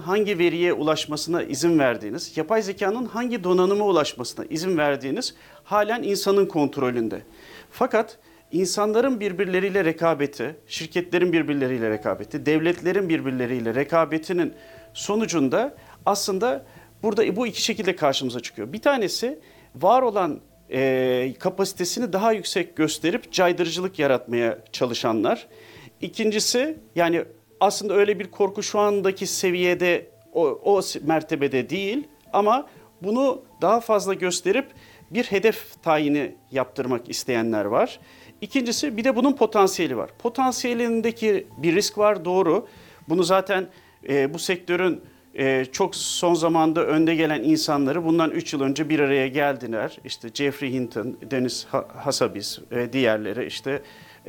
hangi veriye ulaşmasına izin verdiğiniz, yapay zekanın hangi donanıma ulaşmasına izin verdiğiniz halen insanın kontrolünde. Fakat insanların birbirleriyle rekabeti, şirketlerin birbirleriyle rekabeti, devletlerin birbirleriyle rekabetinin sonucunda aslında burada bu iki şekilde karşımıza çıkıyor. Bir tanesi var olan kapasitesini daha yüksek gösterip caydırıcılık yaratmaya çalışanlar. İkincisi yani aslında öyle bir korku şu andaki seviyede o mertebede değil ama bunu daha fazla gösterip bir hedef tayini yaptırmak isteyenler var. İkincisi bir de bunun potansiyeli var. Potansiyelindeki bir risk var doğru. Bunu zaten bu sektörün çok son zamanda önde gelen insanları bundan 3 yıl önce bir araya geldiler. İşte Jeffrey Hinton, Dennis Hassabis ve diğerleri işte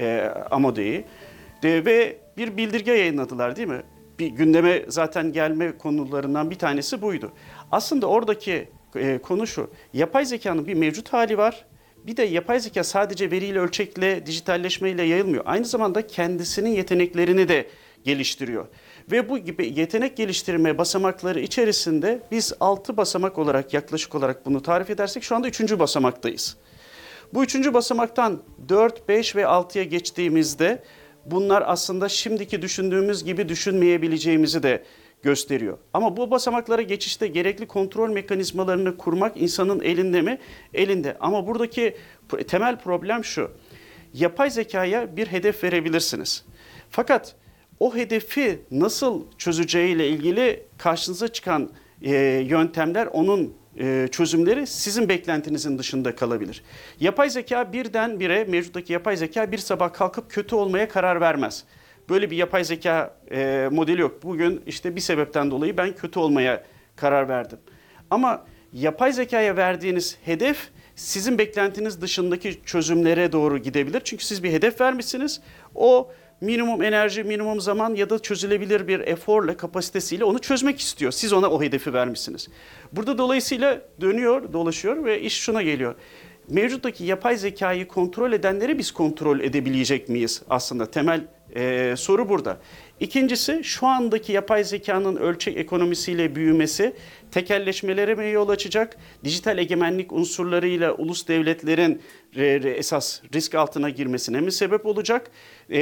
Amodei ve bir bildirge yayınladılar değil mi? Bir gündeme zaten gelme konularından bir tanesi buydu. Aslında oradaki konu şu, yapay zekanın bir mevcut hali var. Bir de yapay zeka sadece veriyle, ölçekle, dijitalleşmeyle yayılmıyor. Aynı zamanda kendisinin yeteneklerini de geliştiriyor. Ve bu gibi yetenek geliştirme basamakları içerisinde biz 6 basamak olarak yaklaşık olarak bunu tarif edersek şu anda 3. basamaktayız. Bu 3. basamaktan 4, 5 ve 6'ya geçtiğimizde bunlar aslında şimdiki düşündüğümüz gibi düşünmeyebileceğimizi de gösteriyor. Ama bu basamaklara geçişte gerekli kontrol mekanizmalarını kurmak insanın elinde mi? Elinde. Ama buradaki temel problem şu. Yapay zekaya bir hedef verebilirsiniz. Fakat o hedefi nasıl çözeceğiyle ilgili karşınıza çıkan yöntemler, onun çözümleri sizin beklentinizin dışında kalabilir. Yapay zeka birdenbire, mevcuttaki yapay zeka bir sabah kalkıp kötü olmaya karar vermez. Böyle bir yapay zeka modeli yok. Bugün işte bir sebepten dolayı ben kötü olmaya karar verdim. Ama yapay zekaya verdiğiniz hedef sizin beklentiniz dışındaki çözümlere doğru gidebilir. Çünkü siz bir hedef vermişsiniz. O minimum enerji, minimum zaman ya da çözülebilir bir eforla, kapasitesiyle onu çözmek istiyor. Siz ona o hedefi vermişsiniz. Burada dolayısıyla dönüyor, dolaşıyor ve iş şuna geliyor. Mevcuttaki yapay zekayı kontrol edenleri biz kontrol edebilecek miyiz? Aslında temel soru burada. İkincisi şu andaki yapay zekanın ölçek ekonomisiyle büyümesi tekelleşmelere mi yol açacak? Dijital egemenlik unsurlarıyla ulus devletlerin esas risk altına girmesine mi sebep olacak?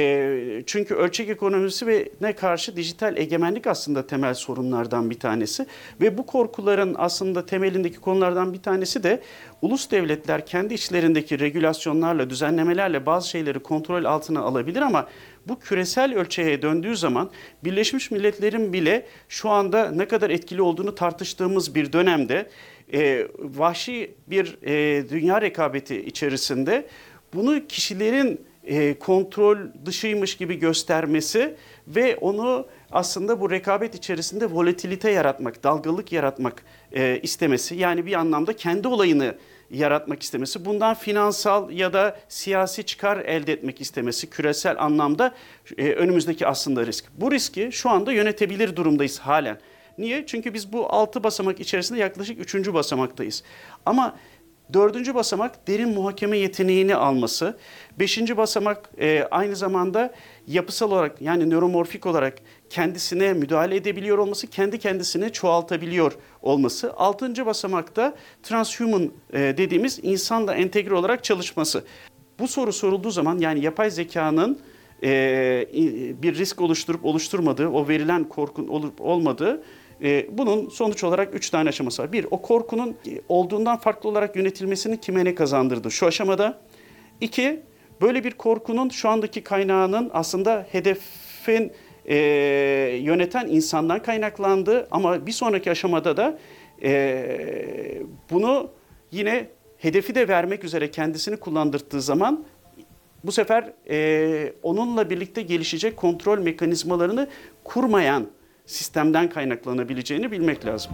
Çünkü ölçek ekonomisi ve ne karşı dijital egemenlik aslında temel sorunlardan bir tanesi. Ve bu korkuların aslında temelindeki konulardan bir tanesi de ulus devletler kendi içlerindeki regülasyonlarla, düzenlemelerle bazı şeyleri kontrol altına alabilir ama bu küresel ölçeğe döndüğü zaman Birleşmiş Milletler'in bile şu anda ne kadar etkili olduğunu tartıştığımız bir dönemde vahşi bir dünya rekabeti içerisinde bunu kişilerin kontrol dışıymış gibi göstermesi ve onu aslında bu rekabet içerisinde volatilite yaratmak, dalgalık yaratmak istemesi. Yani bir anlamda kendi olayını yaratmak istemesi, bundan finansal ya da siyasi çıkar elde etmek istemesi küresel anlamda önümüzdeki aslında risk. Bu riski şu anda yönetebilir durumdayız halen. Niye? Çünkü biz bu 6 basamak içerisinde yaklaşık 3. basamaktayız. Ama 4. basamak derin muhakeme yeteneğini alması. 5. basamak aynı zamanda yapısal olarak yani nöromorfik olarak kendisine müdahale edebiliyor olması, kendi kendisini çoğaltabiliyor olması. 6. basamakta transhuman dediğimiz insanla entegre olarak çalışması. Bu soru sorulduğu zaman yani yapay zekanın bir risk oluşturup oluşturmadığı, o verilen korkun olup olmadığı, bunun sonuç olarak 3 tane aşaması var. Bir, o korkunun olduğundan farklı olarak yönetilmesini kime ne kazandırdı şu aşamada. 2, böyle bir korkunun şu andaki kaynağının aslında hedefin yöneten insandan kaynaklandığı ama bir sonraki aşamada da bunu yine hedefi de vermek üzere kendisini kullandırdığı zaman bu sefer onunla birlikte gelişecek kontrol mekanizmalarını kurmayan sistemden kaynaklanabileceğini bilmek lazım.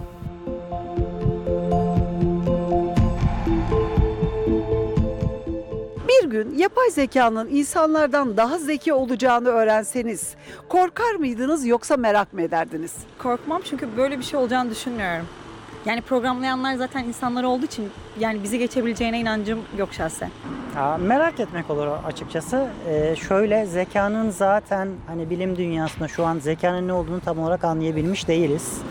Bir gün yapay zekanın insanlardan daha zeki olacağını öğrenseniz korkar mıydınız yoksa merak mı ederdiniz? Korkmam çünkü böyle bir şey olacağını düşünmüyorum. Yani programlayanlar zaten insanlar olduğu için yani bizi geçebileceğine inancım yok şahsen. Merak etmek olur açıkçası. Şöyle zekanın zaten hani bilim dünyasında şu an zekanın ne olduğunu tam olarak anlayabilmiş değiliz.